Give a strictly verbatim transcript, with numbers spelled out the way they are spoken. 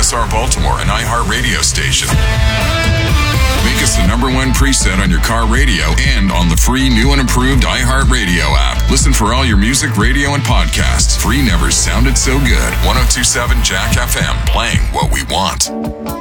S R Baltimore, an iHeartRadio station. Make us the number one preset on your car radio and on the free new and improved iHeartRadio app. Listen for all your music, radio, and podcasts. Free never sounded so good. ten twenty-seven Jack F M, playing what we want.